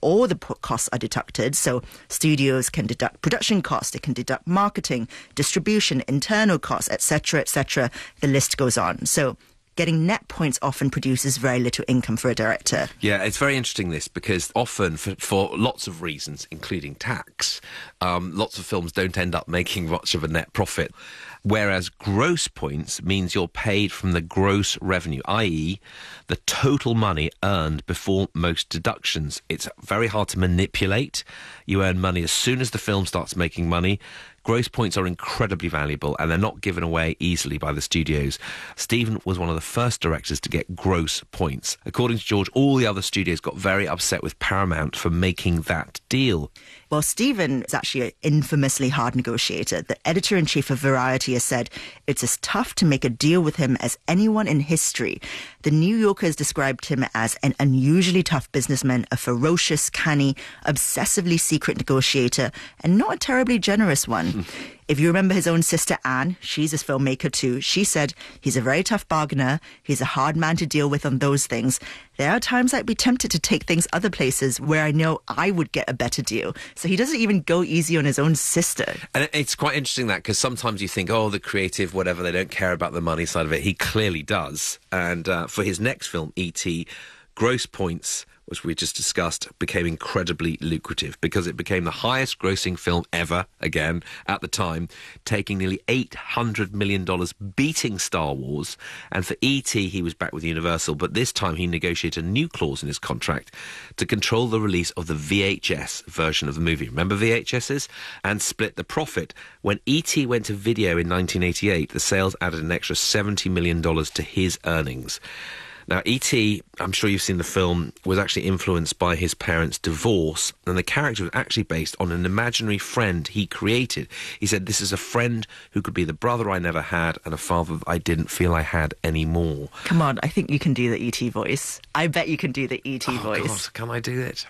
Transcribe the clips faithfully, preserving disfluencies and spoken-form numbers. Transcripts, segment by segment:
all the costs are deducted. So studios can deduct production costs, they can deduct marketing, distribution, internal costs, et cetera, et cetera. The list goes on. So getting net points often produces very little income for a director. Yeah, it's very interesting, this, because often, for, for lots of reasons, including tax, um, lots of films don't end up making much of a net profit. Whereas gross points means you're paid from the gross revenue, that is the total money earned before most deductions. It's very hard to manipulate. You earn money as soon as the film starts making money. Gross points are incredibly valuable, and they're not given away easily by the studios. Steven was one of the first directors to get gross points. According to George, all the other studios got very upset with Paramount for making that deal. Well, Steven is actually an infamously hard negotiator. The editor-in-chief of Variety has said it's as tough to make a deal with him as anyone in history. The New Yorker has described him as an unusually tough businessman, a ferocious, canny, obsessively secret negotiator, and not a terribly generous one. If you remember his own sister Anne, she's a filmmaker too. She said he's a very tough bargainer. He's a hard man to deal with on those things. There are times I'd be tempted to take things other places where I know I would get a better deal. So he doesn't even go easy on his own sister. And it's quite interesting that, because sometimes you think, oh, the creative, whatever, they don't care about the money side of it. He clearly does. And uh, for his next film, E T, gross points, which we just discussed, became incredibly lucrative because it became the highest grossing film ever, again, at the time, taking nearly eight hundred million dollars, beating Star Wars. And for E T, he was back with Universal, but this time he negotiated a new clause in his contract to control the release of the V H S version of the movie. Remember V H Ss? And split the profit. When E T went to video in nineteen eighty-eight, the sales added an extra seventy million dollars to his earnings. Now, E T, I'm sure you've seen the film, was actually influenced by his parents' divorce, and the character was actually based on an imaginary friend he created. He said, this is a friend who could be the brother I never had and a father I didn't feel I had anymore. Come on, I think you can do the E T voice. I bet you can do the E T oh, voice. God, can I do it?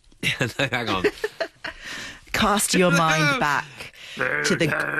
no, hang on. Cast your mind back to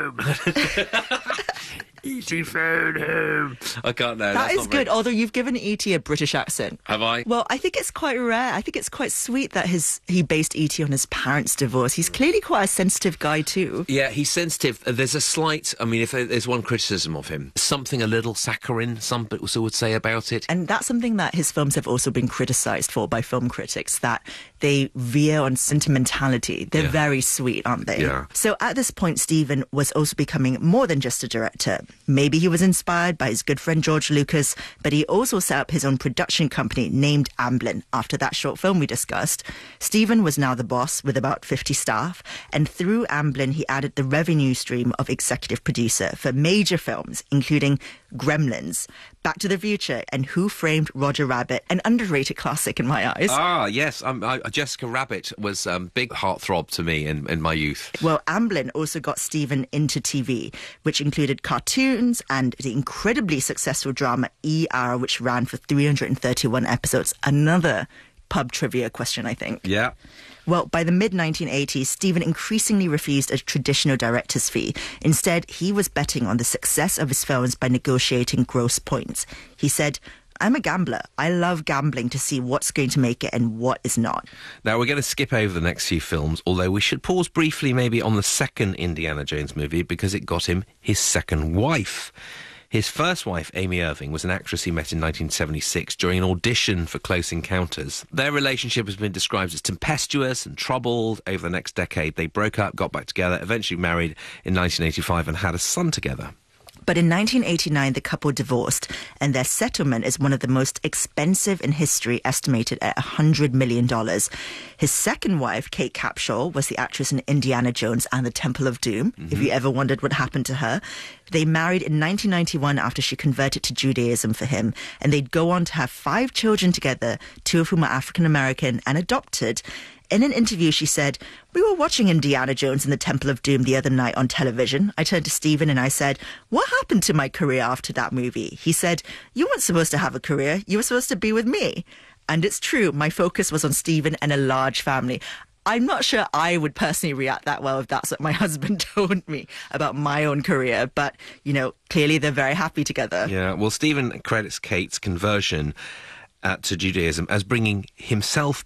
the... E T phone home. I can't know. That That's is good, although you've given E T a British accent. Have I? Well, I think it's quite rare. I think it's quite sweet that his he based E T on his parents' divorce. He's clearly quite a sensitive guy too. Yeah, he's sensitive. There's a slight, I mean, if there's one criticism of him, something a little saccharine, some people would say about it. And that's something that his films have also been criticised for by film critics, that they veer on sentimentality. They're yeah. very sweet, aren't they? Yeah. So at this point, Steven was also becoming more than just a director. Maybe he was inspired by his good friend George Lucas, but he also set up his own production company named Amblin after that short film we discussed. Steven was now the boss with about fifty staff, and through Amblin he added the revenue stream of executive producer for major films, including Gremlins, Back to the Future, and Who Framed Roger Rabbit, an underrated classic in my eyes. Ah, yes. Um, I, Jessica Rabbit was a um, big heartthrob to me in, in my youth. Well, Amblin also got Steven into T V, which included cartoons and the incredibly successful drama E R, which ran for three hundred thirty-one episodes. Another pub trivia question, I think. Yeah. Well, by the mid nineteen eighties, Steven increasingly refused a traditional director's fee. Instead, he was betting on the success of his films by negotiating gross points. He said, I'm a gambler. I love gambling to see what's going to make it and what is not. Now, we're going to skip over the next few films, although we should pause briefly maybe on the second Indiana Jones movie because it got him his second wife. His first wife, Amy Irving, was an actress he met in nineteen seventy-six during an audition for Close Encounters. Their relationship has been described as tempestuous and troubled. Over the next decade, they broke up, got back together, eventually married in nineteen eighty-five and had a son together. But in nineteen eighty-nine, the couple divorced, and their settlement is one of the most expensive in history, estimated at one hundred million dollars. His second wife, Kate Capshaw, was the actress in Indiana Jones and the Temple of Doom, mm-hmm. if you ever wondered what happened to her. They married in nineteen ninety-one after she converted to Judaism for him, and they'd go on to have five children together, two of whom are African-American and adopted. In an interview, she said, we were watching Indiana Jones and the Temple of Doom the other night on television. I turned to Steven and I said, what happened to my career after that movie? He said, you weren't supposed to have a career. You were supposed to be with me. And it's true. My focus was on Steven and a large family. I'm not sure I would personally react that well if that's what my husband told me about my own career. But, you know, clearly they're very happy together. Yeah, well, Steven credits Kate's conversion Uh, to Judaism as bringing himself back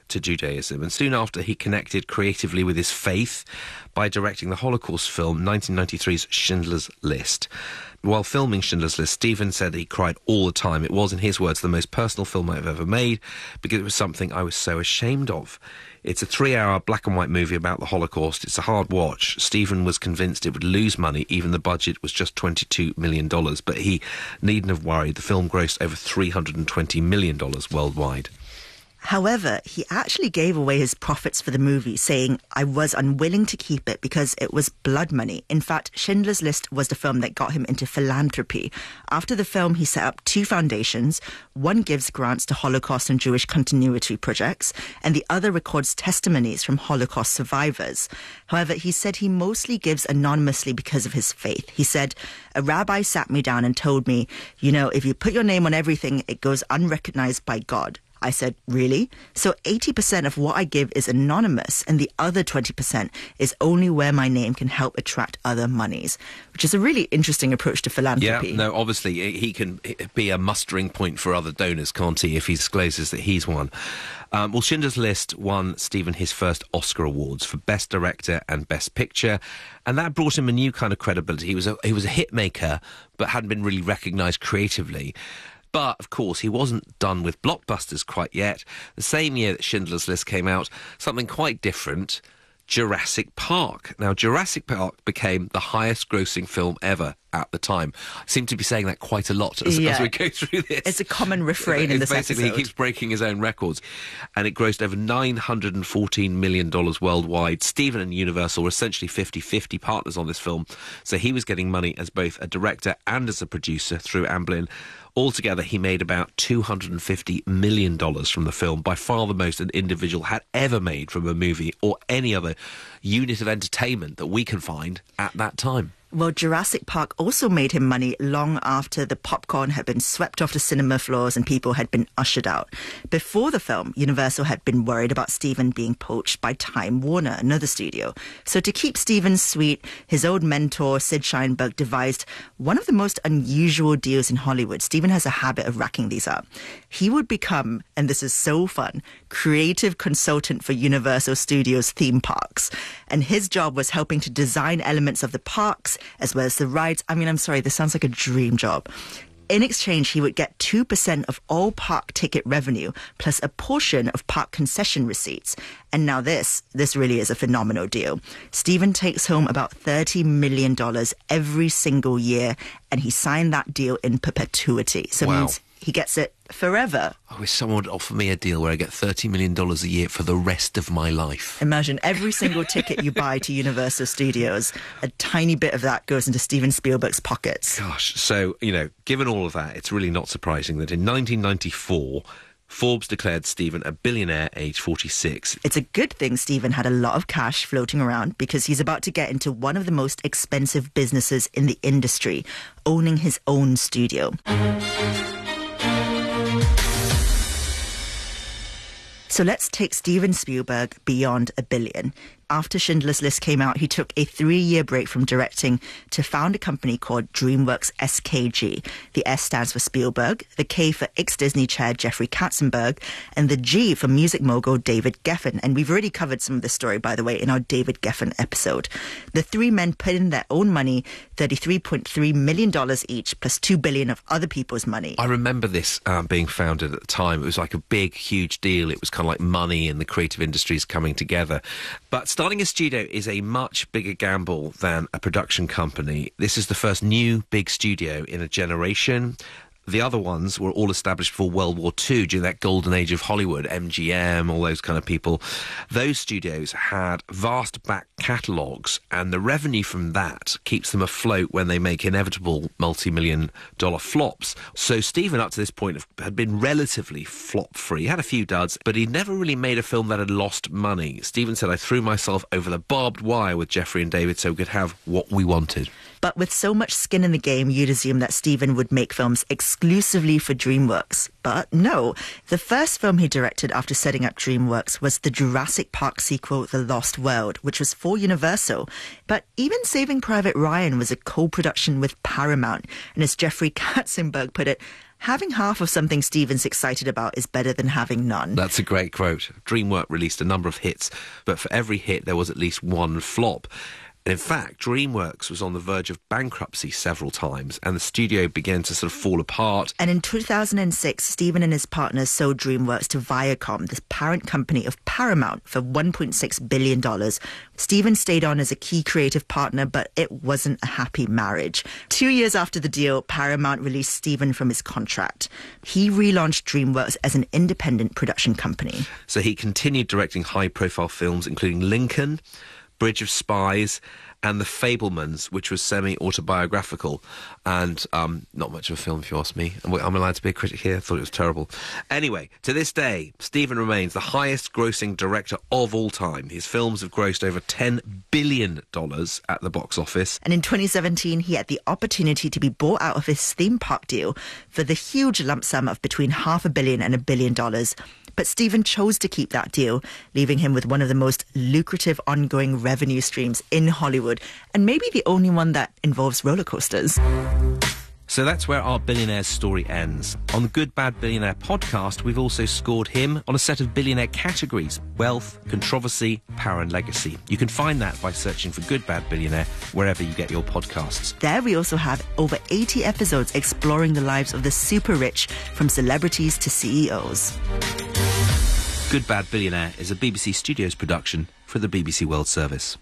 to Judaism, and soon after he connected creatively with his faith by directing the Holocaust film nineteen ninety-three's Schindler's List. While filming Schindler's List, Steven said he cried all the time. It was, in his words, the most personal film I've ever made because it was something I was so ashamed of. It's a three-hour black and white movie about the Holocaust. It's a hard watch. Steven was convinced it would lose money. Even the budget was just twenty-two million dollars, but he needn't have worried. The film grossed over three hundred twenty million dollars worldwide. However, he actually gave away his profits for the movie, saying, I was unwilling to keep it because it was blood money. In fact, Schindler's List was the film that got him into philanthropy. After the film, he set up two foundations. One gives grants to Holocaust and Jewish continuity projects, and the other records testimonies from Holocaust survivors. However, he said he mostly gives anonymously because of his faith. He said, a rabbi sat me down and told me, you know, if you put your name on everything, it goes unrecognized by God. I said, really? So eighty percent of what I give is anonymous, and the other twenty percent is only where my name can help attract other monies, which is a really interesting approach to philanthropy. Yeah, no, obviously he can be a mustering point for other donors, can't he, if he discloses that he's one. Um, well, Schindler's List won Steven his first Oscar awards for Best Director and Best Picture, and that brought him a new kind of credibility. He was a, he was a hit maker, but hadn't been really recognised creatively. But, of course, he wasn't done with blockbusters quite yet. The same year that Schindler's List came out, something quite different, Jurassic Park. Now, Jurassic Park became the highest-grossing film ever at the time. I seem to be saying that quite a lot as, yeah. as we go through this. It's a common refrain in this basically, episode. He keeps breaking his own records. And it grossed over nine hundred fourteen million dollars worldwide. Steven and Universal were essentially fifty-fifty partners on this film. So he was getting money as both a director and as a producer through Amblin. Altogether, he made about two hundred fifty million dollars from the film, by far the most an individual had ever made from a movie or any other unit of entertainment that we can find at that time. Well, Jurassic Park also made him money long after the popcorn had been swept off the cinema floors and people had been ushered out. Before the film, Universal had been worried about Steven being poached by Time Warner, another studio. So to keep Steven sweet, his old mentor, Sid Sheinberg, devised one of the most unusual deals in Hollywood. Steven has a habit of racking these up. He would become, and this is so fun, creative consultant for Universal Studios theme parks. And his job was helping to design elements of the parks, as well as the rides. I mean, I'm sorry, this sounds like a dream job. In exchange, he would get two percent of all park ticket revenue, plus a portion of park concession receipts. And now this, this really is a phenomenal deal. Steven takes home about thirty million dollars every single year, and he signed that deal in perpetuity. So wow. it means he gets it forever. I wish someone would offer me a deal where I get thirty million dollars a year for the rest of my life. Imagine every single ticket you buy to Universal Studios, a tiny bit of that goes into Steven Spielberg's pockets. Gosh, so, you know, given all of that, it's really not surprising that in nineteen ninety-four, Forbes declared Steven a billionaire aged forty-six. It's a good thing Steven had a lot of cash floating around because he's about to get into one of the most expensive businesses in the industry, owning his own studio. So let's take Steven Spielberg beyond a billion. After Schindler's List came out, he took a three-year break from directing to found a company called DreamWorks S K G. The S stands for Spielberg, the K for ex-Disney chair Jeffrey Katzenberg, and the G for music mogul David Geffen. And we've already covered some of this story, by the way, in our David Geffen episode. The three men put in their own money, thirty-three point three million dollars each, plus two billion dollars of other people's money. I remember this um, being founded at the time. It was like a big, huge deal. It was kind of like money and the creative industries coming together. But starting a studio is a much bigger gamble than a production company. This is the first new big studio in a generation. The other ones were all established before World War Two, during that golden age of Hollywood, M G M, all those kind of people. Those studios had vast back catalogues, and the revenue from that keeps them afloat when they make inevitable multi-million dollar flops. So Steven, up to this point, had been relatively flop-free. He had a few duds, but he'd never really made a film that had lost money. Steven said, I threw myself over the barbed wire with Jeffrey and David so we could have what we wanted. But with so much skin in the game, you'd assume that Steven would make films exclusively for DreamWorks. But no, the first film he directed after setting up DreamWorks was the Jurassic Park sequel, The Lost World, which was for Universal. But even Saving Private Ryan was a co-production with Paramount. And as Jeffrey Katzenberg put it, having half of something Steven's excited about is better than having none. That's a great quote. DreamWorks released a number of hits, but for every hit there was at least one flop. And in fact, DreamWorks was on the verge of bankruptcy several times, and the studio began to sort of fall apart. And in two thousand six, Steven and his partners sold DreamWorks to Viacom, the parent company of Paramount, for one point six billion dollars. Steven stayed on as a key creative partner, but it wasn't a happy marriage. Two years after the deal, Paramount released Steven from his contract. He relaunched DreamWorks as an independent production company. So he continued directing high-profile films, including Lincoln, Bridge of Spies, and The Fabelmans, which was semi-autobiographical and um, not much of a film, if you ask me. I'm allowed to be a critic here. I thought it was terrible. Anyway, to this day, Steven remains the highest-grossing director of all time. His films have grossed over ten billion dollars at the box office. And in twenty seventeen, he had the opportunity to be bought out of his theme park deal for the huge lump sum of between half a billion and a billion dollars. But Steven chose to keep that deal, leaving him with one of the most lucrative ongoing revenue streams in Hollywood, and maybe the only one that involves roller coasters. So that's where our billionaire's story ends. On the Good Bad Billionaire podcast, we've also scored him on a set of billionaire categories: wealth, controversy, power and legacy. You can find that by searching for Good Bad Billionaire wherever you get your podcasts. There we also have over eighty episodes exploring the lives of the super rich, from celebrities to C E Os. Good Bad Billionaire is a B B C Studios production for the B B C World Service.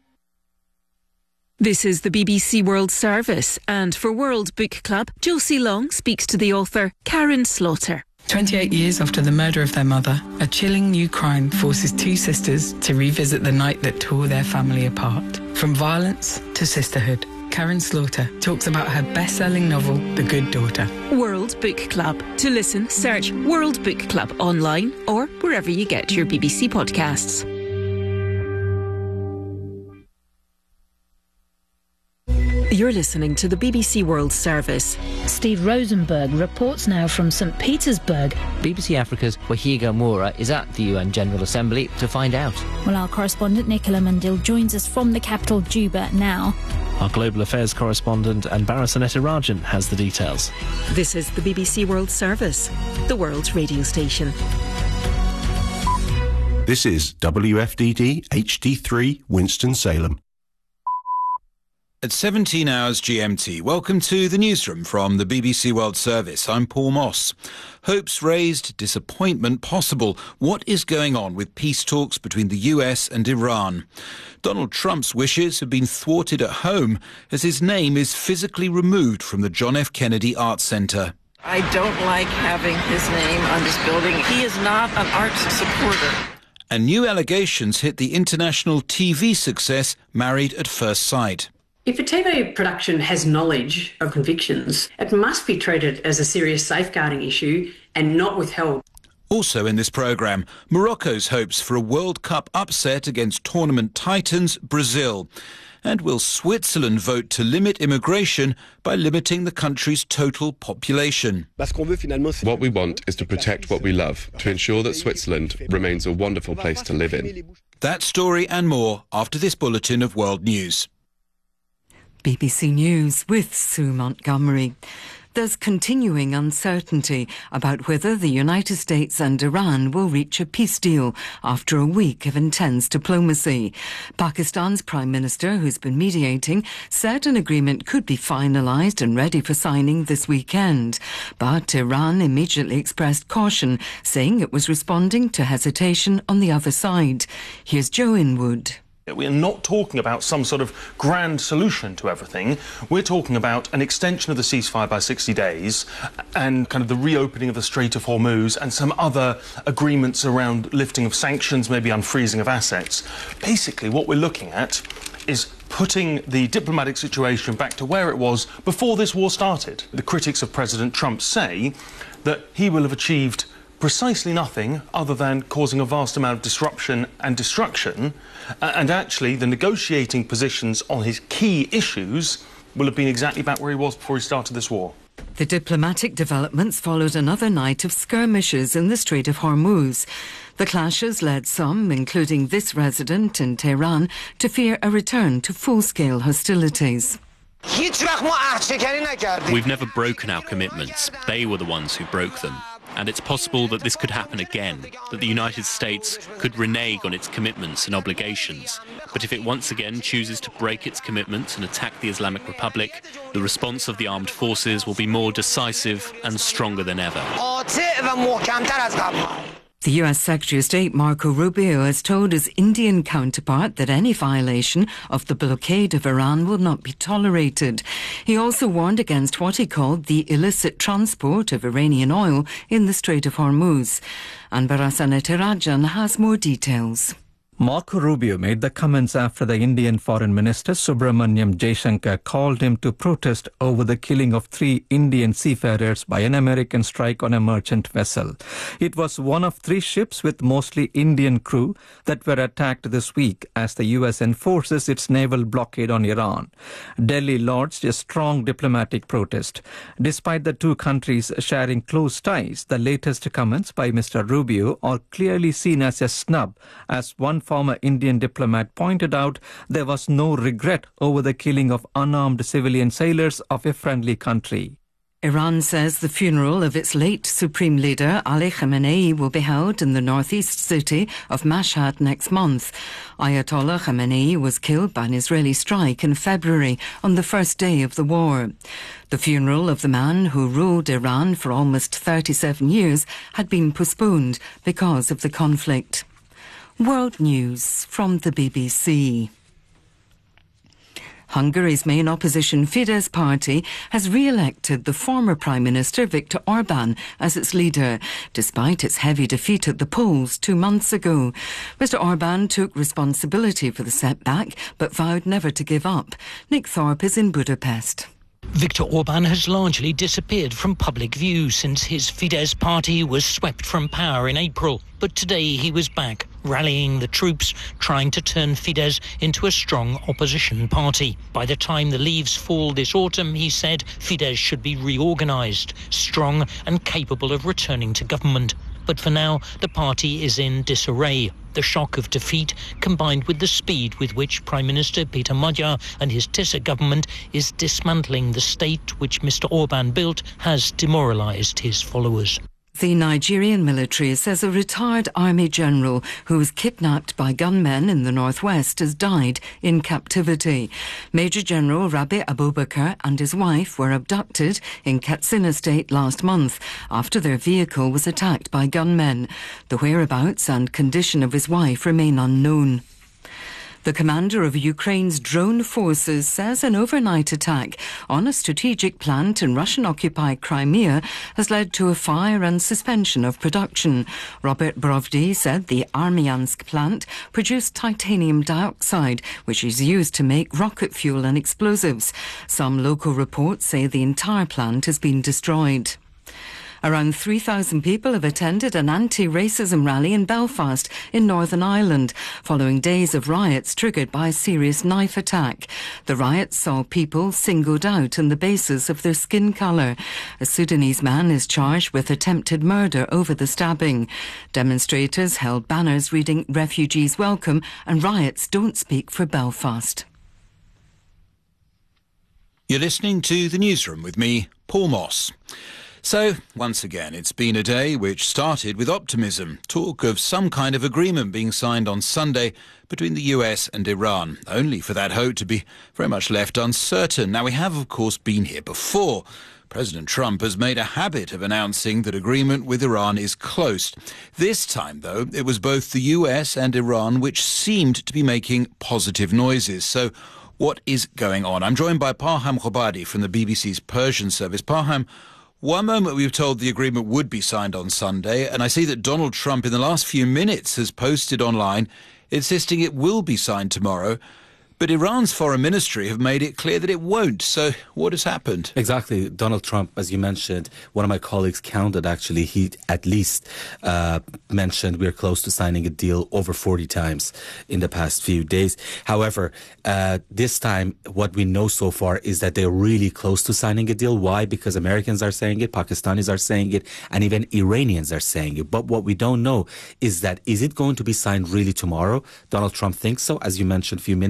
This is the B B C World Service, and for World Book Club, Josie Long speaks to the author Karen Slaughter. twenty-eight years after the murder of their mother, a chilling new crime forces two sisters to revisit the night that tore their family apart. From violence to sisterhood, Karen Slaughter talks about her best-selling novel, The Good Daughter. World Book Club. To listen, search World Book Club online or wherever you get your B B C podcasts. You're listening to the B B C World Service. Steve Rosenberg reports now from St Petersburg. B B C Africa's Wahiga Moura is at the U N General Assembly to find out. Well, our correspondent Nicola Mundil joins us from the capital, Juba, now. Our global affairs correspondent Anbara Rajan has the details. This is the B B C World Service, the world's radio station. This is W F D D H D three Winston-Salem. At seventeen hours G M T, welcome to the newsroom from the B B C World Service. I'm Paul Moss. Hopes raised, disappointment possible. What is going on with peace talks between the U S and Iran? Donald Trump's wishes have been thwarted at home as his name is physically removed from the John F. Kennedy Arts Center. I don't like having his name on this building. He is not an arts supporter. And new allegations hit the international T V success Married at First Sight. If a T V production has knowledge of convictions, it must be treated as a serious safeguarding issue and not withheld. Also in this programme, Morocco's hopes for a World Cup upset against tournament titans Brazil. And will Switzerland vote to limit immigration by limiting the country's total population? What we want is to protect what we love, to ensure that Switzerland remains a wonderful place to live in. That story and more after this bulletin of World News. B B C News with Sue Montgomery. There's continuing uncertainty about whether the United States and Iran will reach a peace deal after a week of intense diplomacy. Pakistan's Prime Minister, who's been mediating, said an agreement could be finalised and ready for signing this weekend. But Iran immediately expressed caution, saying it was responding to hesitation on the other side. Here's Joe Inwood. We are not talking about some sort of grand solution to everything. We're talking about an extension of the ceasefire by sixty days and kind of the reopening of the Strait of Hormuz and some other agreements around lifting of sanctions, maybe unfreezing of assets. Basically, what we're looking at is putting the diplomatic situation back to where it was before this war started. The critics of President Trump say that he will have achieved precisely nothing other than causing a vast amount of disruption and destruction, uh, and actually the negotiating positions on his key issues will have been exactly back where he was before he started this war. The diplomatic developments followed another night of skirmishes in the Strait of Hormuz. The clashes led some, including this resident in Tehran, to fear a return to full-scale hostilities. We've never broken our commitments. They were the ones who broke them. And it's possible that this could happen again, that the United States could renege on its commitments and obligations. But if it once again chooses to break its commitments and attack the Islamic Republic, the response of the armed forces will be more decisive and stronger than ever. The U S Secretary of State Marco Rubio has told his Indian counterpart that any violation of the blockade of Iran will not be tolerated. He also warned against what he called the illicit transport of Iranian oil in the Strait of Hormuz. And Barasanetirajan has more details. Marco Rubio made the comments after the Indian Foreign Minister Subramanyam Jaishankar called him to protest over the killing of three Indian seafarers by an American strike on a merchant vessel. It was one of three ships with mostly Indian crew that were attacked this week as the U S enforces its naval blockade on Iran. Delhi lodged a strong diplomatic protest. Despite the two countries sharing close ties, the latest comments by Mister Rubio are clearly seen as a snub, as one former Indian diplomat pointed out there was no regret over the killing of unarmed civilian sailors of a friendly country. Iran says the funeral of its late Supreme Leader Ali Khamenei will be held in the northeast city of Mashhad next month. Ayatollah Khamenei was killed by an Israeli strike in February on the first day of the war. The funeral of the man who ruled Iran for almost thirty-seven years had been postponed because of the conflict. World News from the B B C. Hungary's main opposition Fidesz party has re-elected the former Prime Minister Viktor Orban as its leader, despite its heavy defeat at the polls two months ago. Mister Orban took responsibility for the setback, but vowed never to give up. Nick Thorpe is in Budapest. Viktor Orban has largely disappeared from public view since his Fidesz party was swept from power in April. But today he was back, rallying the troops, trying to turn Fidesz into a strong opposition party. By the time the leaves fall this autumn, he said Fidesz should be reorganised, strong and capable of returning to government. But for now, the party is in disarray. The shock of defeat, combined with the speed with which Prime Minister Peter Magyar and his Tisza government is dismantling the state which Mister Orban built, has demoralised his followers. The Nigerian military says a retired army general who was kidnapped by gunmen in the northwest has died in captivity. Major General Rabi Abubakar and his wife were abducted in Katsina State last month after their vehicle was attacked by gunmen. The whereabouts and condition of his wife remain unknown. The commander of Ukraine's drone forces says an overnight attack on a strategic plant in Russian-occupied Crimea has led to a fire and suspension of production. Robert Brovdy said the Armyansk plant produced titanium dioxide, which is used to make rocket fuel and explosives. Some local reports say the entire plant has been destroyed. Around three thousand people have attended an anti-racism rally in Belfast in Northern Ireland, following days of riots triggered by a serious knife attack. The riots saw people singled out on the basis of their skin colour. A Sudanese man is charged with attempted murder over the stabbing. Demonstrators held banners reading "Refugees Welcome" and "Riots Don't Speak for Belfast." You're listening to The Newsroom with me, Paul Moss. So, once again, it's been a day which started with optimism. Talk of some kind of agreement being signed on Sunday between the U S and Iran, only for that hope to be very much left uncertain. Now, we have, of course, been here before. President Trump has made a habit of announcing that agreement with Iran is close. This time, though, it was both the U S and Iran which seemed to be making positive noises. So, what is going on? I'm joined by Parham Khobadi from the B B C's Persian service. Parham, one moment we were told the agreement would be signed on Sunday, and I see that Donald Trump in the last few minutes has posted online insisting it will be signed tomorrow. But Iran's foreign ministry have made it clear that it won't. So what has happened? Exactly. Donald Trump, as you mentioned, one of my colleagues counted actually, he at least uh, mentioned we're close to signing a deal over forty times in the past few days. However, uh, this time what we know so far is that they're really close to signing a deal. Why? Because Americans are saying it, Pakistanis are saying it, and even Iranians are saying it. But what we don't know is that is it going to be signed really tomorrow? Donald Trump thinks so. As you mentioned a few minutes ago, he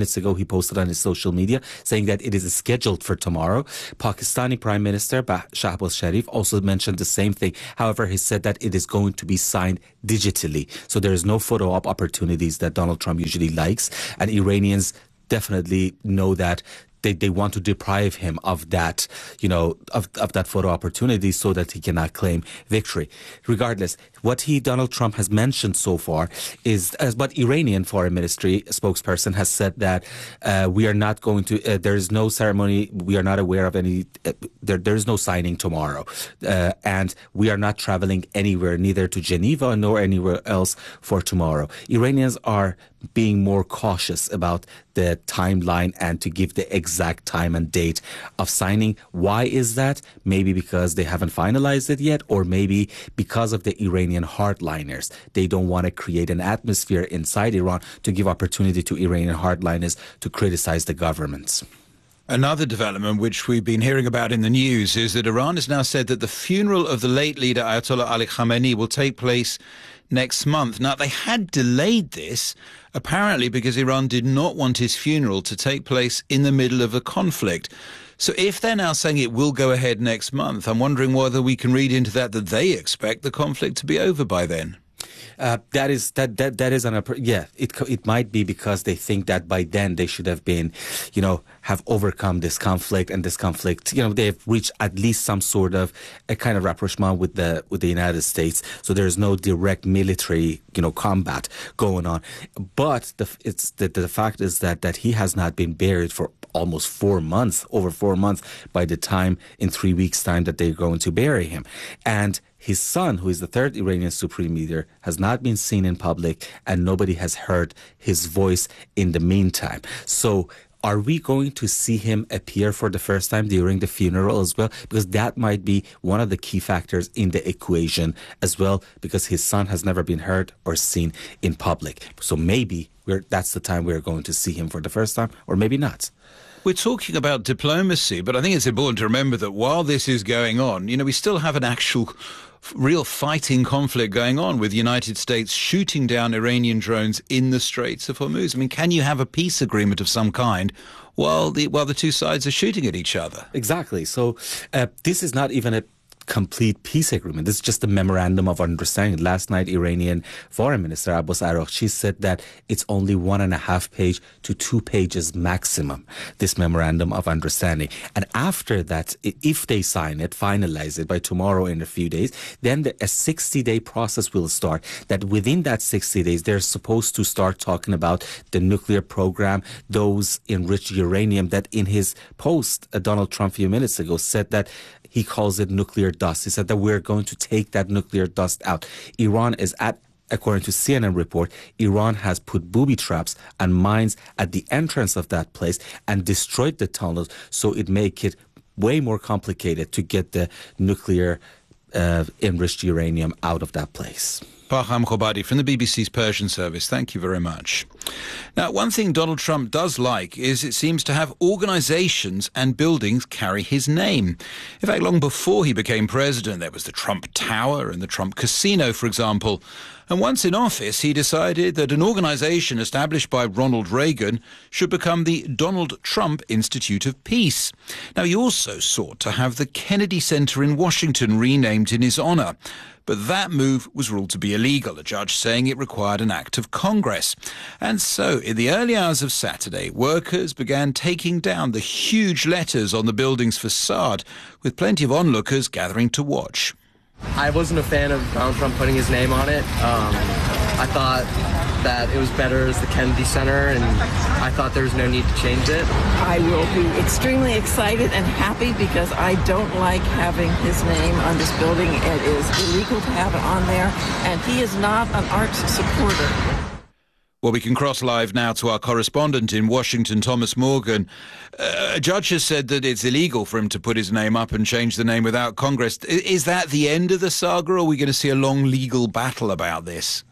he posted on his social media, saying that it is scheduled for tomorrow. Pakistani Prime Minister Shahbaz Sharif also mentioned the same thing. However, he said that it is going to be signed digitally. So there is no photo op opportunities that Donald Trump usually likes. And Iranians definitely know that They, they want to deprive him of that, you know, of, of that photo opportunity so that he cannot claim victory. Regardless, what he, Donald Trump, has mentioned so far is, as but Iranian Foreign Ministry spokesperson has said that uh, we are not going to, uh, there is no ceremony, we are not aware of any, uh, there, there is no signing tomorrow. Uh, and we are not traveling anywhere, neither to Geneva nor anywhere else for tomorrow. Iranians are being more cautious about the timeline and to give the exact time and date of signing. Why is that? Maybe because they haven't finalized it yet, or maybe because of the Iranian hardliners. They don't want to create an atmosphere inside Iran to give opportunity to Iranian hardliners to criticize the governments. Another development which we've been hearing about in the news is that Iran has now said that the funeral of the late leader Ayatollah Ali Khamenei will take place next month. Now, they had delayed this, apparently because Iran did not want his funeral to take place in the middle of a conflict. So if they're now saying it will go ahead next month, I'm wondering whether we can read into that that they expect the conflict to be over by then. Uh, that is that that that is an yeah. It it might be because they think that by then they should have been, you know, have overcome this conflict and this conflict. You know, they've reached at least some sort of a kind of rapprochement with the with the United States. So there's no direct military, you know, combat going on. But the it's the, the fact is that that he has not been buried for almost four months, over four months by the time in three weeks' time that they're going to bury him. And his son, who is the third Iranian supreme leader, has not been seen in public and nobody has heard his voice in the meantime. So are we going to see him appear for the first time during the funeral as well? Because that might be one of the key factors in the equation as well, because his son has never been heard or seen in public. So maybe we're, that's the time we're going to see him for the first time, or maybe not. We're talking about diplomacy, but I think it's important to remember that while this is going on, you know, we still have an actual real fighting conflict going on with the United States shooting down Iranian drones in the Straits of Hormuz. I mean, can you have a peace agreement of some kind while the while the two sides are shooting at each other? Exactly. So uh, this is not even a complete peace agreement. This is just a memorandum of understanding. Last night, Iranian Foreign Minister Abbas Araghchi said that it's only one and a half page to two pages maximum, this memorandum of understanding. And after that, if they sign it, finalize it by tomorrow in a few days, then the, a sixty-day process will start. That within that sixty days, they're supposed to start talking about the nuclear program, those enriched uranium that in his post, uh, Donald Trump a few minutes ago said that he calls it nuclear dust. He said that we're going to take that nuclear dust out. Iran is at, according to C N N report, Iran has put booby traps and mines at the entrance of that place and destroyed the tunnels, so it make it way more complicated to get the nuclear uh, enriched uranium out of that place. Parham Khobadi from the B B C's Persian service. Thank you very much. Now, one thing Donald Trump does like is it seems to have organizations and buildings carry his name. In fact, long before he became president, there was the Trump Tower and the Trump Casino, for example. And once in office, he decided that an organization established by Ronald Reagan should become the Donald Trump Institute of Peace. Now, he also sought to have the Kennedy Center in Washington renamed in his honor. But that move was ruled to be illegal, a judge saying it required an act of Congress. And so, in the early hours of Saturday, workers began taking down the huge letters on the building's facade, with plenty of onlookers gathering to watch. I wasn't a fan of Donald Trump putting his name on it. Um, I thought that it was better as the Kennedy Center, and I thought there was no need to change it. I will be extremely excited and happy because I don't like having his name on this building. It is illegal to have it on there, and he is not an arts supporter. Well, we can cross live now to our correspondent in Washington, Thomas Morgan. Uh, a judge has said that it's illegal for him to put his name up and change the name without Congress. Is that the end of the saga, or are we going to see a long legal battle about this?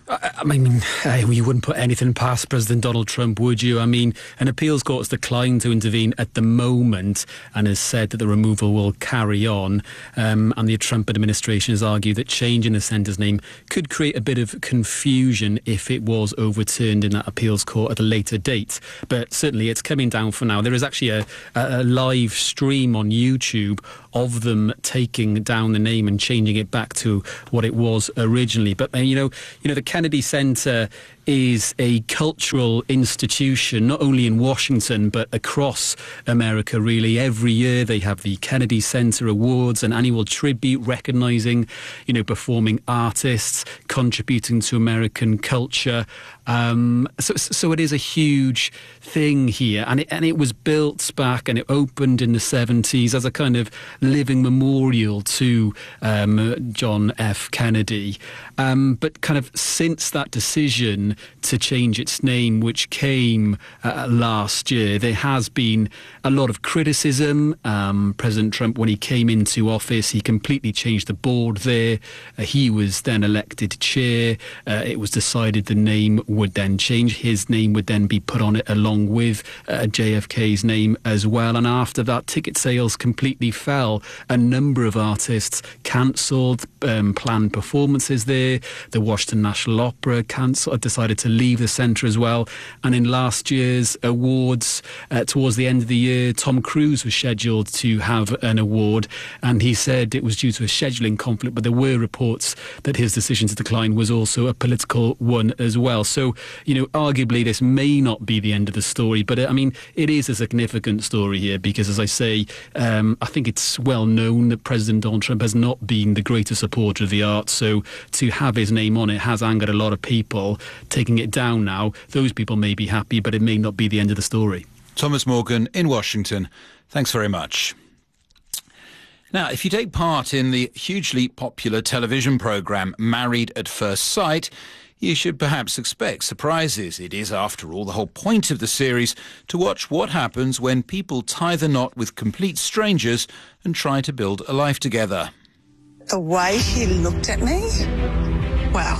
I mean, uh, you wouldn't put anything past President Donald Trump, would you? I mean, an appeals court has declined to intervene at the moment and has said that the removal will carry on. Um, and the Trump administration has argued that changing the centre's name could create a bit of confusion if it was overturned in that appeals court at a later date. But certainly it's coming down for now. There is actually a, a live stream on YouTube of them taking down the name and changing it back to what it was originally. But, uh, you know, you know, the Kennedy Center is a cultural institution, not only in Washington, but across America, really. Every year they have the Kennedy Center Awards, an annual tribute recognising, you know, performing artists, contributing to American culture. Um, so, so it is a huge thing here. And it, and it was built back and it opened in the seventies as a kind of living memorial to um, John F. Kennedy. Um, but kind of since that decision to change its name, which came uh, last year, there has been a lot of criticism. Um, President Trump, when he came into office, he completely changed the board there. Uh, he was then elected chair. Uh, it was decided the name would then change. His name would then be put on it along with uh, J F K's name as well. And after that, ticket sales completely fell. A number of artists cancelled um, planned performances there. The Washington National Opera cancelled, decided to leave the centre as well. And in last year's awards, uh, towards the end of the year, Tom Cruise was scheduled to have an award, and he said it was due to a scheduling conflict, but there were reports that his decision to decline was also a political one as well. So, you know, arguably this may not be the end of the story, but uh, I mean, it is a significant story here because, as I say, um, I think it's well known that President Donald Trump has not been the greatest supporter of the arts, so to have his name on it has angered a lot of people. Taking it down now, those people may be happy, but it may not be the end of the story. Thomas Morgan in Washington, thanks very much. Now, if you take part in the hugely popular television programme Married at First Sight, you should perhaps expect surprises. It is, after all, the whole point of the series to watch what happens when people tie the knot with complete strangers and try to build a life together. The way he looked at me, wow.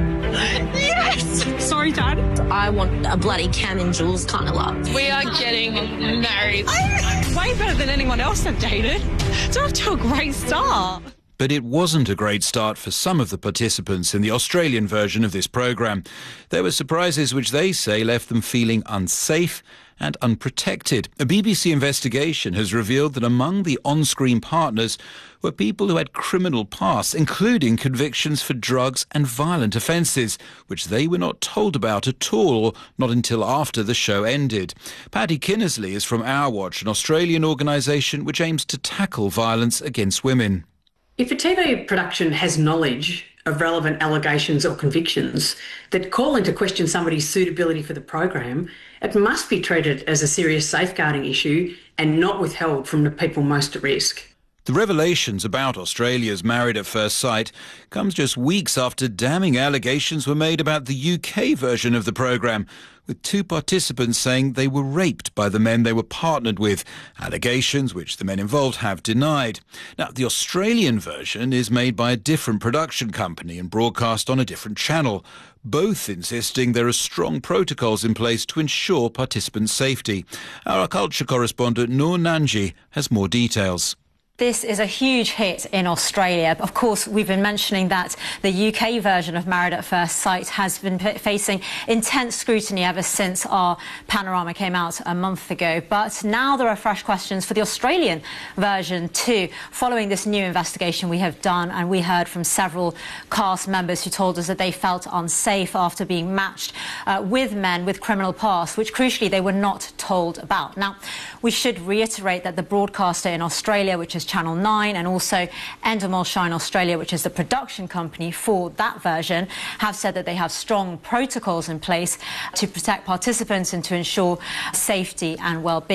Yes! Sorry, Dad. I want a bloody Cam and Jules kind of love. We are getting married. Way better than anyone else I've dated. It's off to a great start. But it wasn't a great start for some of the participants in the Australian version of this programme. There were surprises which they say left them feeling unsafe and unprotected. A B B C investigation has revealed that among the on-screen partners were people who had criminal pasts, including convictions for drugs and violent offences, which they were not told about at all, or not until after the show ended. Paddy Kinnersley is from Our Watch, an Australian organisation which aims to tackle violence against women. If a T V production has knowledge of relevant allegations or convictions that call into question somebody's suitability for the program, it must be treated as a serious safeguarding issue and not withheld from the people most at risk. The revelations about Australia's Married at First Sight comes just weeks after damning allegations were made about the U K version of the programme, with two participants saying they were raped by the men they were partnered with, allegations which the men involved have denied. Now, the Australian version is made by a different production company and broadcast on a different channel, both insisting there are strong protocols in place to ensure participants' safety. Our culture correspondent Noor Nanji has more details. This is a huge hit in Australia. Of course, we've been mentioning that the U K version of Married at First Sight has been facing intense scrutiny ever since our panorama came out a month ago. But now there are fresh questions for the Australian version too, following this new investigation we have done, and we heard from several cast members who told us that they felt unsafe after being matched uh, with men with criminal past, which crucially they were not told about. Now, we should reiterate that the broadcaster in Australia, which is Channel nine, and also Endemol Shine Australia, which is the production company for that version, have said that they have strong protocols in place to protect participants and to ensure safety and well-being.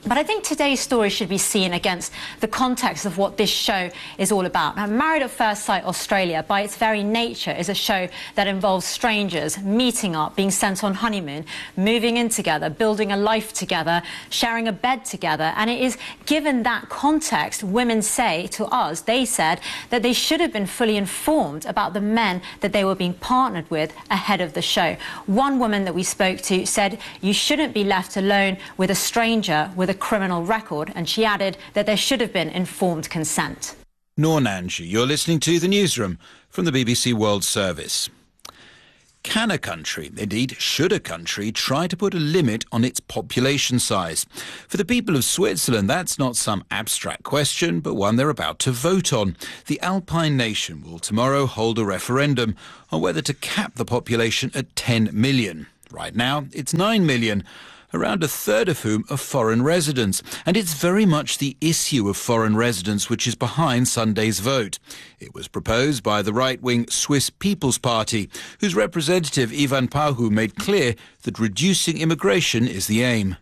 But I think today's story should be seen against the context of what this show is all about. Now, Married at First Sight Australia, by its very nature, is a show that involves strangers meeting up, being sent on honeymoon, moving in together, building a life together, sharing a bed together. And it is given that context, women say to us, they said that they should have been fully informed about the men that they were being partnered with ahead of the show. One woman that we spoke to said you shouldn't be left alone with a stranger with a criminal record, and she added that there should have been informed consent. Noor Nanji, you're listening to The Newsroom from the B B C World Service. Can a country, indeed should a country, try to put a limit on its population size? For the people of Switzerland, that's not some abstract question, but one they're about to vote on. The Alpine nation will tomorrow hold a referendum on whether to cap the population at ten million. Right now, it's nine million. Around a third of whom are foreign residents. And it's very much the issue of foreign residents which is behind Sunday's vote. It was proposed by the right-wing Swiss People's Party, whose representative Ivan Pauhu made clear that reducing immigration is the aim.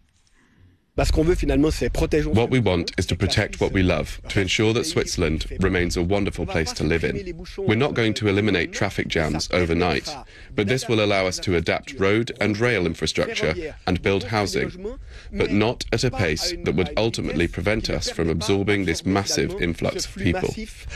What we want is to protect what we love, to ensure that Switzerland remains a wonderful place to live in. We're not going to eliminate traffic jams overnight, but this will allow us to adapt road and rail infrastructure and build housing, but not at a pace that would ultimately prevent us from absorbing this massive influx of people.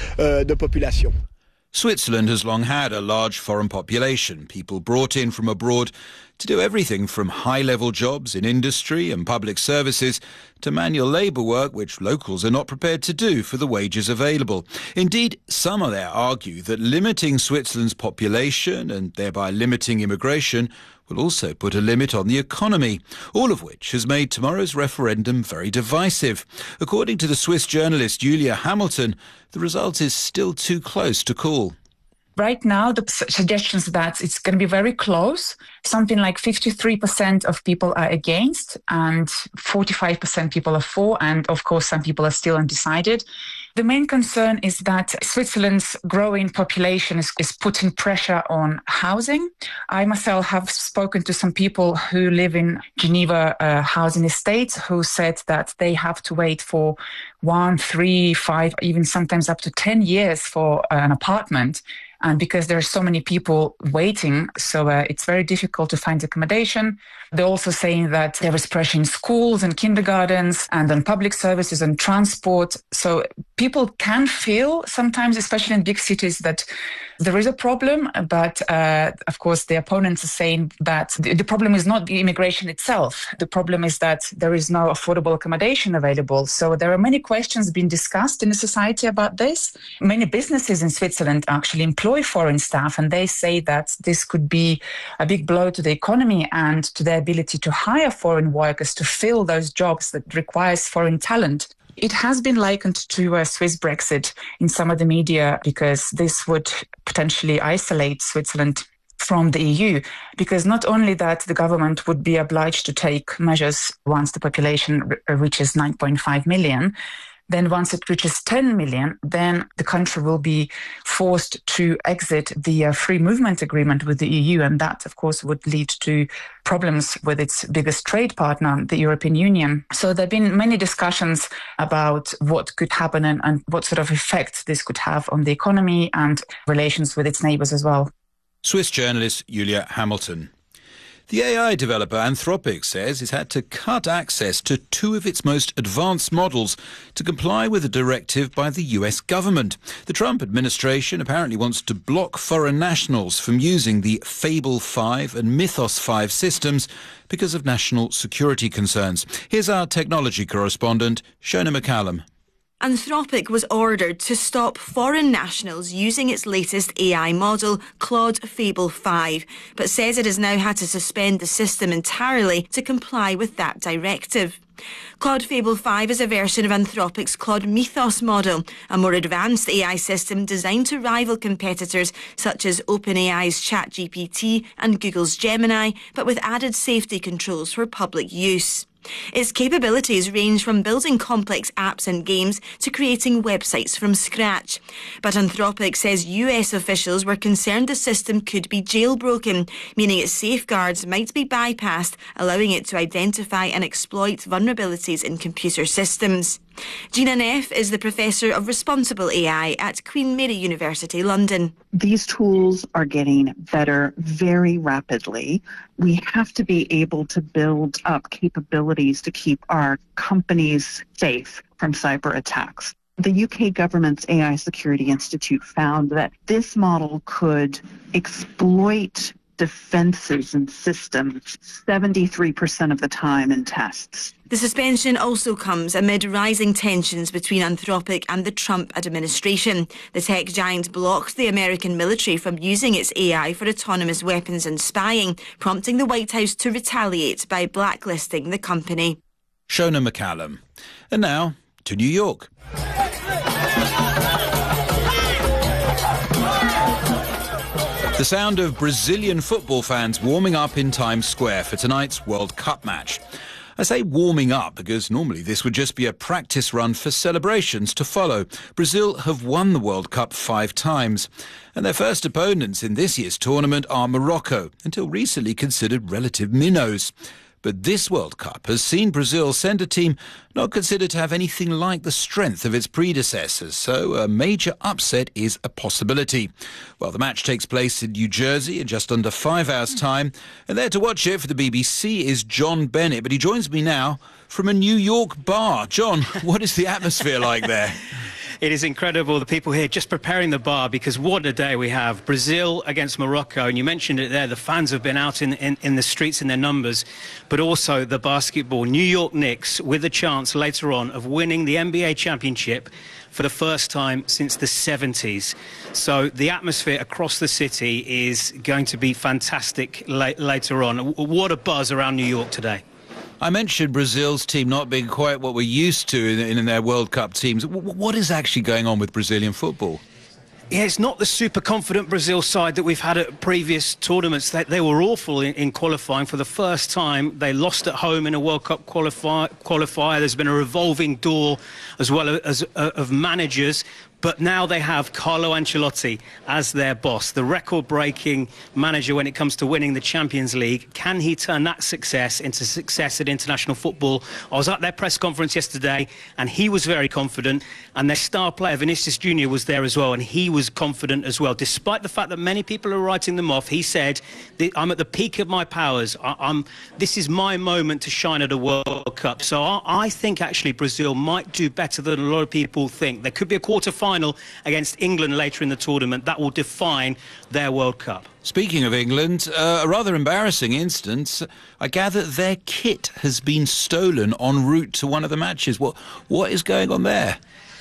Switzerland has long had a large foreign population, people brought in from abroad to do everything from high-level jobs in industry and public services to manual labour work which locals are not prepared to do for the wages available. Indeed, some of there argue that limiting Switzerland's population and thereby limiting immigration will also put a limit on the economy, all of which has made tomorrow's referendum very divisive. According to the Swiss journalist Julia Hamilton, the result is still too close to call. Right now, the suggestions that it's going to be very close. Something like fifty-three percent of people are against and forty-five percent people are for. And of course, some people are still undecided. The main concern is that Switzerland's growing population is, is putting pressure on housing. I myself have spoken to some people who live in Geneva uh, housing estates who said that they have to wait for one, three, five, even sometimes up to ten years for uh, an apartment. And because there are so many people waiting, so uh, it's very difficult to find accommodation. They're also saying that there is pressure in schools and kindergartens and on public services and transport. So people can feel sometimes, especially in big cities, that there is a problem. But uh, of course, the opponents are saying that the, the problem is not the immigration itself. The problem is that there is no affordable accommodation available. So there are many questions being discussed in the society about this. Many businesses in Switzerland actually employ foreign staff, and they say that this could be a big blow to the economy and to their ability to hire foreign workers to fill those jobs that requires foreign talent. It has been likened to a Swiss Brexit in some of the media because this would potentially isolate Switzerland from the E U, because not only that the government would be obliged to take measures once the population re- reaches nine point five million, then once it reaches ten million, then the country will be forced to exit the uh, free movement agreement with the E U. And that, of course, would lead to problems with its biggest trade partner, the European Union. So there have been many discussions about what could happen and, and what sort of effect this could have on the economy and relations with its neighbours as well. Swiss journalist Julia Hamilton. The A I developer Anthropic says it's had to cut access to two of its most advanced models to comply with a directive by the U S government. The Trump administration apparently wants to block foreign nationals from using the Fable five and Mythos five systems because of national security concerns. Here's our technology correspondent, Shona McCallum. Anthropic was ordered to stop foreign nationals using its latest A I model, Claude Fable five, but says it has now had to suspend the system entirely to comply with that directive. Claude Fable five is a version of Anthropic's Claude Mythos model, a more advanced A I system designed to rival competitors such as OpenAI's ChatGPT and Google's Gemini, but with added safety controls for public use. Its capabilities range from building complex apps and games to creating websites from scratch. But Anthropic says U S officials were concerned the system could be jailbroken, meaning its safeguards might be bypassed, allowing it to identify and exploit vulnerabilities in computer systems. Gina Neff is the Professor of Responsible A I at Queen Mary University, London. These tools are getting better very rapidly. We have to be able to build up capabilities to keep our companies safe from cyber attacks. The U K government's A I Security Institute found that this model could exploit defenses and systems seventy-three percent of the time in tests. The suspension also comes amid rising tensions between Anthropic and the Trump administration. The tech giant blocked the American military from using its A I for autonomous weapons and spying, prompting the White House to retaliate by blacklisting the company. Shona McCallum. And now to New York. The sound of Brazilian football fans warming up in Times Square for tonight's World Cup match. I say warming up because normally this would just be a practice run for celebrations to follow. Brazil have won the World Cup five times, and their first opponents in this year's tournament are Morocco, until recently considered relative minnows. But this World Cup has seen Brazil send a team not considered to have anything like the strength of its predecessors, so a major upset is a possibility. Well, the match takes place in New Jersey in just under five hours' time, and there to watch it for the B B C is John Bennett, but he joins me now from a New York bar. John, what is the atmosphere like there? It is incredible, the people here just preparing the bar, because what a day we have. Brazil against Morocco, and you mentioned it there, the fans have been out in, in, in the streets in their numbers, but also the basketball. New York Knicks with a chance later on of winning the N B A championship for the first time since the seventies. So the atmosphere across the city is going to be fantastic la- later on. What a buzz around New York today. I mentioned Brazil's team not being quite what we're used to in, in their World Cup teams. What is actually going on with Brazilian football? Yeah, it's not the super confident Brazil side that we've had at previous tournaments. They, they were awful in, in qualifying. For the first time, they lost at home in a World Cup qualifi- qualifier. There's been a revolving door as well as uh, of managers. But now they have Carlo Ancelotti as their boss, the record-breaking manager when it comes to winning the Champions League. Can he turn that success into success at international football? I was at their press conference yesterday, and he was very confident. And their star player, Vinicius Junior, was there as well, and he was confident as well. Despite the fact that many people are writing them off, he said, I'm at the peak of my powers. I, I'm, this is my moment to shine at a World Cup. So I, I think, actually, Brazil might do better than a lot of people think. There could be a quarter-final against England later in the tournament. That will define their World Cup. Speaking of England, uh, a rather embarrassing instance. I gather their kit has been stolen en route to one of the matches. What what is going on there?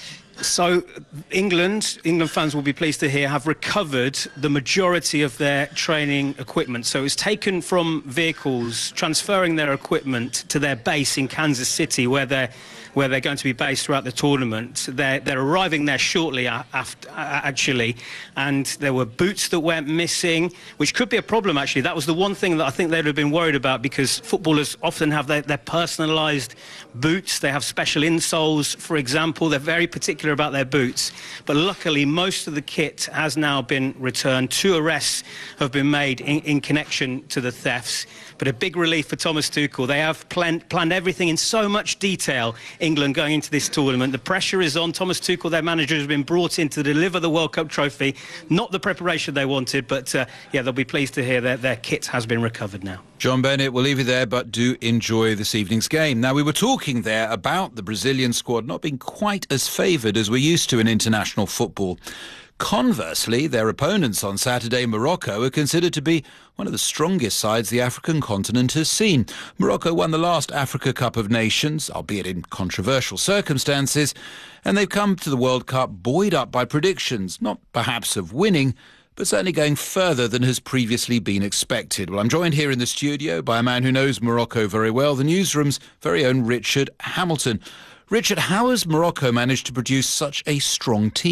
So England, England fans will be pleased to hear, have recovered the majority of their training equipment. So it's taken from vehicles, transferring their equipment to their base in Kansas City, where they're where they're going to be based throughout the tournament. They're, they're arriving there shortly after, actually, and there were boots that went missing, which could be a problem, actually. That was the one thing that I think they'd have been worried about, because footballers often have their, their personalised boots. They have special insoles, for example. They're very particular about their boots. But luckily, most of the kit has now been returned. Two arrests have been made in, in connection to the thefts. But a big relief for Thomas Tuchel. They have plan- planned everything in so much detail, England, going into this tournament. The pressure is on. Thomas Tuchel, their manager, has been brought in to deliver the World Cup trophy. Not the preparation they wanted, but uh, yeah, they'll be pleased to hear that their kit has been recovered now. John Bennett, we'll leave you there, but do enjoy this evening's game. Now, we were talking there about the Brazilian squad not being quite as favoured as we're used to in international football. Conversely, their opponents on Saturday, Morocco, are considered to be one of the strongest sides the African continent has seen. Morocco won the last Africa Cup of Nations, albeit in controversial circumstances, and they've come to the World Cup buoyed up by predictions, not perhaps of winning, but certainly going further than has previously been expected. Well, I'm joined here in the studio by a man who knows Morocco very well, the newsroom's very own Richard Hamilton. Richard, how has Morocco managed to produce such a strong team?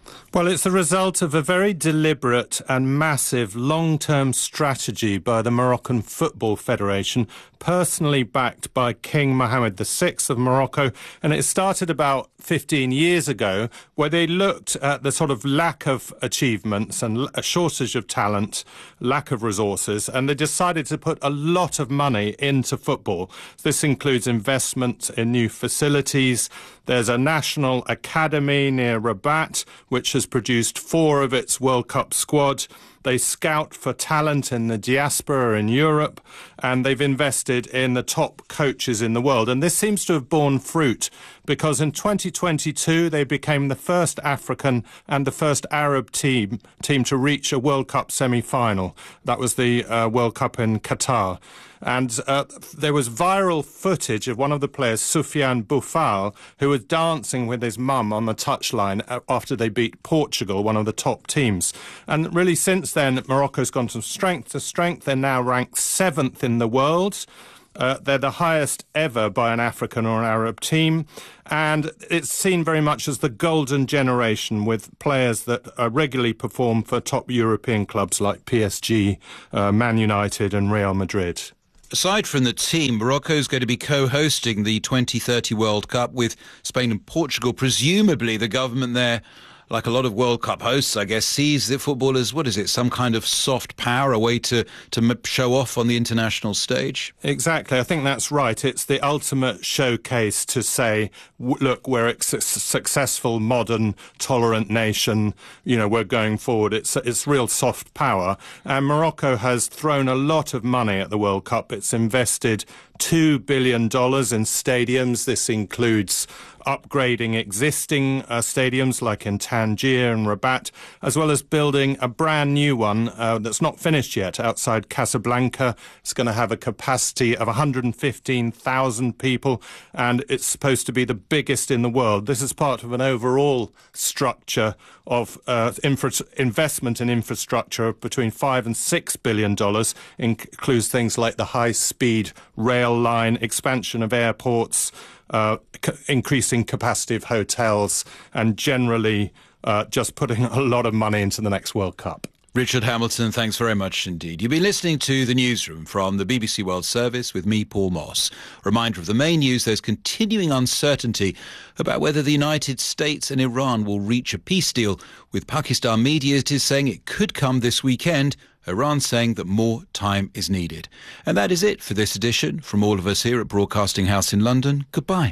Well, it's the result of a very deliberate and massive long-term strategy by the Moroccan Football Federation, personally backed by King Mohammed the Sixth of Morocco. And it started about fifteen years ago, where they looked at the sort of lack of achievements and a shortage of talent, lack of resources, and they decided to put a lot of money into football. This includes investment in new facilities. There's a national academy near Rabat, which has produced four of its World Cup squad. They scout for talent in the diaspora in Europe, and they've invested in the top coaches in the world. And this seems to have borne fruit, because in twenty twenty-two they became the first African and the first Arab team team to reach a World Cup semi-final. That was the uh, World Cup in Qatar. And uh, there was viral footage of one of the players, Soufiane Boufal, who was dancing with his mum on the touchline after they beat Portugal, one of the top teams. And really since then, Morocco's gone from strength to strength. They're now ranked seventh in the world. Uh, they're the highest ever by an African or an Arab team. And it's seen very much as the golden generation, with players that uh, regularly perform for top European clubs like P S G, uh, Man United and Real Madrid. Aside from the team, Morocco is going to be co-hosting the twenty thirty World Cup with Spain and Portugal. Presumably the government there, like a lot of World Cup hosts, I guess, sees the footballers, what is it, some kind of soft power, a way to, to show off on the international stage? Exactly. I think that's right. It's the ultimate showcase to say, look, we're a successful, modern, tolerant nation. You know, we're going forward. It's, it's real soft power. And Morocco has thrown a lot of money at the World Cup. It's invested two billion dollars in stadiums. This includes upgrading existing uh, stadiums like in Tangier and Rabat, as well as building a brand new one uh, that's not finished yet outside Casablanca. It's going to have a capacity of one hundred fifteen thousand people, and it's supposed to be the biggest in the world. This is part of an overall structure of uh, infra- investment in infrastructure of between five and six billion dollars. Includes things like the high-speed rail line, expansion of airports, uh, c- increasing capacity of hotels, and generally uh, just putting a lot of money into the next World Cup. Richard Hamilton, thanks very much indeed. You've been listening to The Newsroom from the B B C World Service with me, Paul Moss. Reminder of the main news: there's continuing uncertainty about whether the United States and Iran will reach a peace deal, with Pakistan media it is saying it could come this weekend, Iran saying that more time is needed. And that is it for this edition. From all of us here at Broadcasting House in London, goodbye.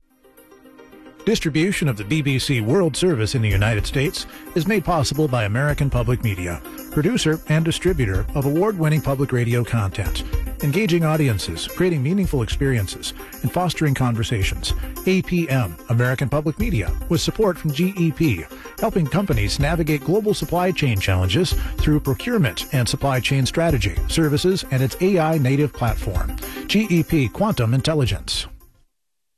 Distribution of the B B C World Service in the United States is made possible by American Public Media, producer and distributor of award-winning public radio content, engaging audiences, creating meaningful experiences, and fostering conversations. A P M, American Public Media, with support from G E P, helping companies navigate global supply chain challenges through procurement and supply chain strategy, services, and its A I native platform. G E P Quantum Intelligence.